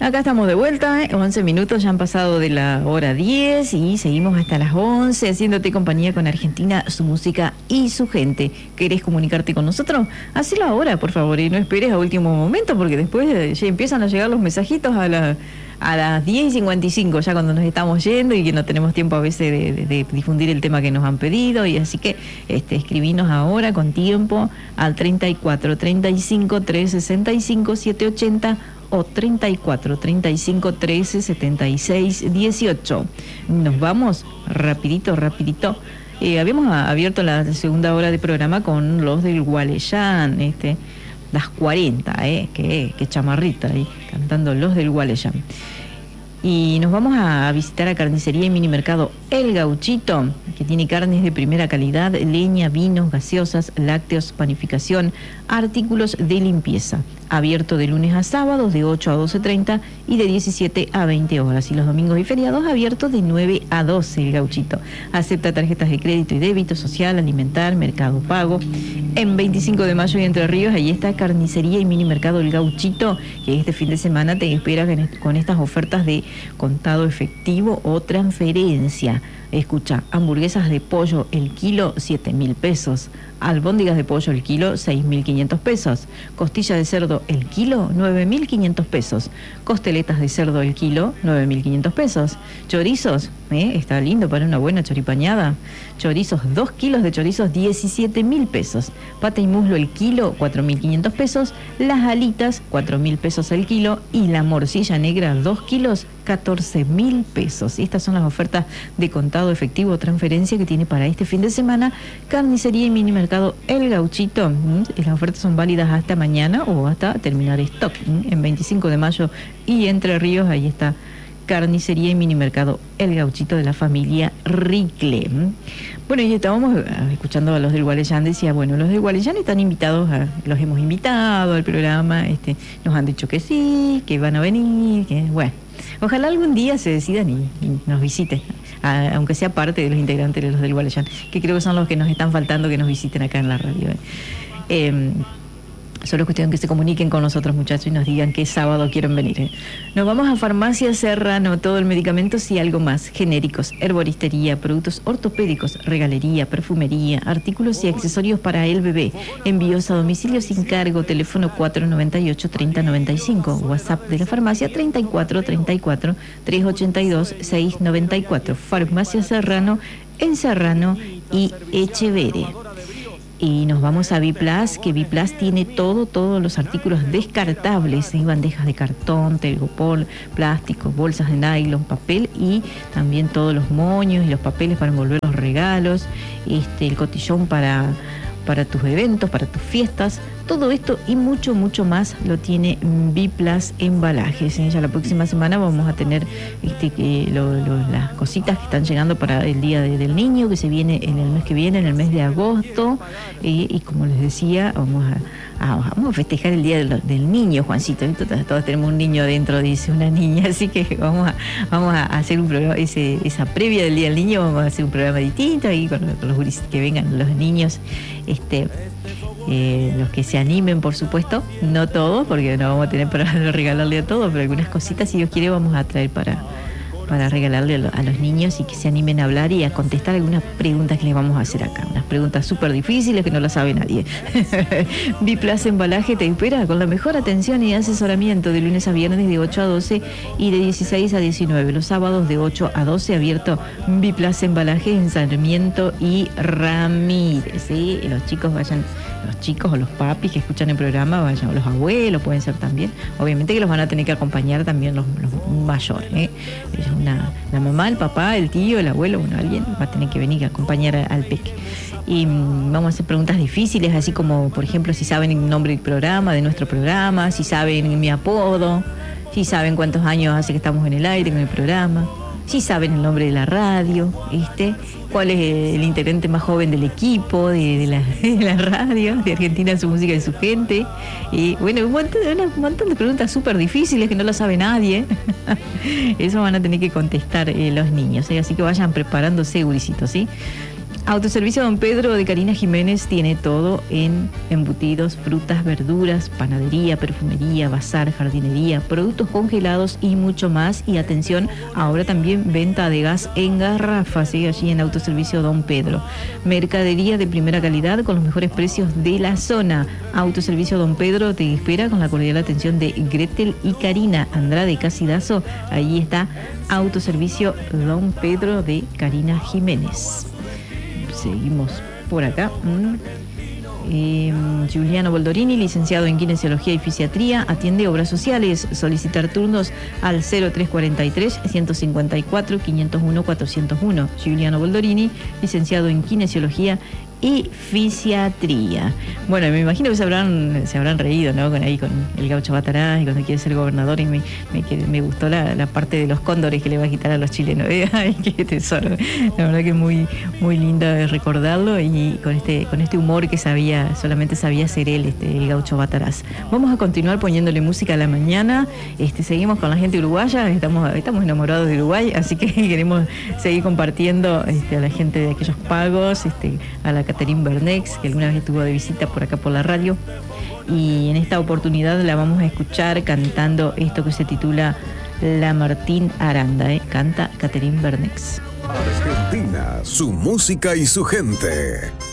Acá estamos de vuelta, 11 minutos ya han pasado de la hora 10 y seguimos hasta las 11 haciéndote compañía con Argentina, su música y su gente. ¿Querés comunicarte con nosotros? Hacelo ahora, por favor, y no esperes a último momento, porque después ya empiezan a llegar los mensajitos a las 10:55, ya cuando nos estamos yendo y que no tenemos tiempo a veces de difundir el tema que nos han pedido. Y así que escribinos ahora con tiempo al 34 35 365 780 o 34 35 13 76 18. Nos vamos rapidito. Habíamos abierto la segunda hora de programa con los del Gualeyán, las 40, qué chamarrita ahí, cantando los del Gualeyán. Y nos vamos a visitar a Carnicería y Minimercado El Gauchito, que tiene carnes de primera calidad, leña, vinos, gaseosas, lácteos, panificación, artículos de limpieza. Abierto de lunes a sábados de 8 a 12:30 y de 17 a 20 horas. Y los domingos y feriados abiertos de 9 a 12 El Gauchito. Acepta tarjetas de crédito y débito, social, alimentar, mercado pago. En 25 de mayo y Entre Ríos, ahí está Carnicería y Minimercado El Gauchito, que este fin de semana te espera con estas ofertas de contado efectivo o transferencia. Escucha, hamburguesas de pollo el kilo, 7.000 pesos. Albóndigas de pollo el kilo, 6.500 pesos. Costilla de cerdo el kilo, 9.500 pesos. Costeletas de cerdo el kilo, 9.500 pesos. Chorizos, está lindo para una buena choripañada. Chorizos, 2 kilos de chorizos, 17.000 pesos. Pata y muslo el kilo, 4.500 pesos. Las alitas, 4.000 pesos el kilo. Y la morcilla negra, 2 kilos, 14.000 pesos. Y estas son las ofertas de contado efectivo o transferencia que tiene para este fin de semana Carnicería y Minimercado El Gauchito. Las ofertas son válidas hasta mañana o hasta terminar stock. En 25 de mayo y Entre Ríos, ahí está Carnicería y Minimercado El Gauchito de la familia Ricle. Bueno, y estábamos escuchando a los del Gualeyán. Decía, bueno, los del Gualeyán están invitados, los hemos invitado al programa, nos han dicho que sí, que van a venir, que bueno. Ojalá algún día se decidan y nos visiten, aunque sea parte de los integrantes de los del Gualeyán, que creo que son los que nos están faltando que nos visiten acá en la radio. Solo es cuestión que se comuniquen con nosotros, muchachos, y nos digan qué sábado quieren venir. Nos vamos a Farmacia Serrano, todo el medicamentos y algo más, genéricos, herboristería, productos ortopédicos, regalería, perfumería, artículos y accesorios para el bebé. Envíos a domicilio sin cargo, teléfono 498-3095, WhatsApp de la farmacia 3434-382-694. Farmacia Serrano, en Serrano y Echeverre. Y nos vamos a Biplas, que Biplas tiene todos los artículos descartables, bandejas de cartón, telgopor, plástico, bolsas de nylon, papel y también todos los moños y los papeles para envolver los regalos, el cotillón para tus eventos, para tus fiestas. Todo esto y mucho más lo tiene Biplas Embalajes. Ya la próxima semana vamos a tener las cositas que están llegando para el Día del Niño, que se viene en el mes que viene, en el mes de agosto. Y como les decía, vamos a festejar el Día del Niño, Juancito. Todos tenemos un niño adentro, dice una niña, así que vamos a hacer un programa, esa previa del Día del Niño, vamos a hacer un programa distinto ahí con los guris, que vengan los niños, los que se animen, por supuesto, no todos, porque no vamos a tener para regalarle a todos, pero algunas cositas, si Dios quiere, vamos a traer para regalarle a los niños y que se animen a hablar y a contestar algunas preguntas que les vamos a hacer acá. Unas preguntas súper difíciles que no las sabe nadie. Biplas Embalaje te espera con la mejor atención y asesoramiento de lunes a viernes de 8 a 12 y de 16 a 19. Los sábados de 8 a 12 abierto Biplas Embalaje en Sarmiento y Ramírez. ¿Sí? Los chicos o los papis que escuchan el programa, vayan, o los abuelos pueden ser también. Obviamente que los van a tener que acompañar también los mayores. La mamá, el papá, el tío, el abuelo, alguien va a tener que venir a acompañar al peque. Y vamos a hacer preguntas difíciles, así como, por ejemplo, si saben el nombre del programa, de nuestro programa, si saben mi apodo, si saben cuántos años hace que estamos en el aire con el programa, si saben el nombre de la radio, cuál es el integrante más joven del equipo de la radio, de Argentina, su música y su gente. Y bueno, un montón de preguntas súper difíciles que no lo sabe nadie. Eso van a tener que contestar los niños, así que vayan preparándose, gurisitos, ¿sí? Autoservicio Don Pedro de Karina Jiménez tiene todo en embutidos, frutas, verduras, panadería, perfumería, bazar, jardinería, productos congelados y mucho más. Y atención, ahora también venta de gas en garrafas, ¿sí? Allí en Autoservicio Don Pedro. Mercadería de primera calidad con los mejores precios de la zona. Autoservicio Don Pedro te espera con la cordial atención de Gretel y Karina Andrade Casidazo. Ahí está Autoservicio Don Pedro de Karina Jiménez. Seguimos por acá. Giuliano Boldorini, licenciado en Kinesiología y Fisiatría, atiende obras sociales. Solicitar turnos al 0343 154 501 401. Giuliano Boldorini, licenciado en Kinesiología y Fisiatría. Bueno, me imagino que se habrán reído, ¿no? Con el Gaucho Bataraz y cuando quiere ser gobernador, y me gustó la parte de los cóndores que le va a quitar a los chilenos. Ay, qué tesoro. La verdad que muy, muy lindo recordarlo, y con este humor que solamente sabía hacer él, el Gaucho Bataraz. Vamos a continuar poniéndole música a la mañana. Seguimos con la gente uruguaya, estamos enamorados de Uruguay, así que queremos seguir compartiendo a la gente de aquellos pagos, a la Catherine Bernex, que alguna vez estuvo de visita por acá por la radio, y en esta oportunidad la vamos a escuchar cantando esto que se titula La Martín Aranda, canta Catherine Bernex. Argentina, su música y su gente.